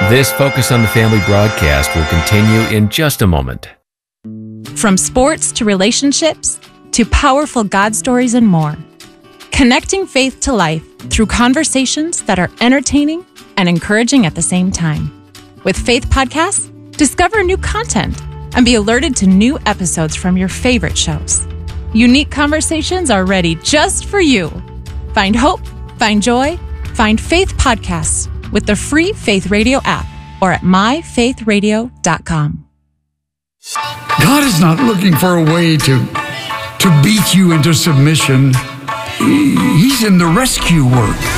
This Focus on the Family broadcast will continue in just a moment. From sports to relationships to powerful God stories and more. Connecting faith to life through conversations that are entertaining and encouraging at the same time. With Faith Podcasts, discover new content and be alerted to new episodes from your favorite shows. Unique conversations are ready just for you. Find hope, find joy, find Faith Podcasts with the free Faith Radio app or at myfaithradio.com. God is not looking for a way to beat you into submission. He's in the rescue work.